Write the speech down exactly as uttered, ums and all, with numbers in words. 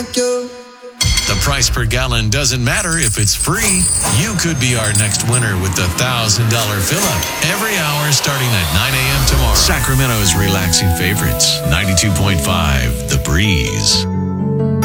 like you. The price per gallon doesn't matter if it's free. You could be our next winner with the one thousand dollars fill-up every hour starting at nine a.m. tomorrow. Sacramento's relaxing favorites, ninety-two point five The Breeze.